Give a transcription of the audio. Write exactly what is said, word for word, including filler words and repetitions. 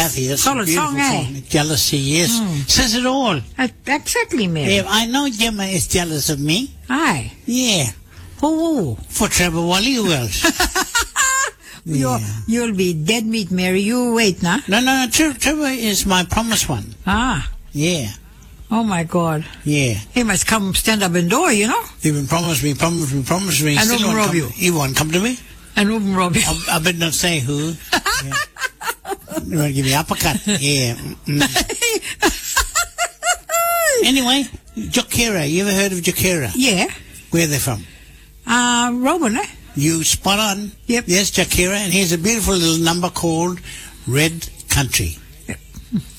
Kathy, that's Solid a beautiful song, eh? song. Jealousy, yes. Mm. Says it all. Uh, exactly, Mary. Yeah, I know Gemma is jealous of me. Aye. Yeah. Who? For Trevor Wally, who else? You're, you'll be dead meat, Mary. You wait, nah? No, no, no. Tre- Trevor is my promised one. Ah. Yeah. Oh, my God. Yeah. He must come stand up in door, you know? He been promised me, promised me, promised me. And Still open won't rob come- you. He won't come to me. And open rob you. I, I better not say who. Yeah. You want to give me uppercut? Yeah. Mm. Anyway, Jokera. You ever heard of Jokera? Yeah. Where are they from? Uh, Robin, eh? You spot on. Yep. Yes, Jokera. And here's a beautiful little number called Red Country.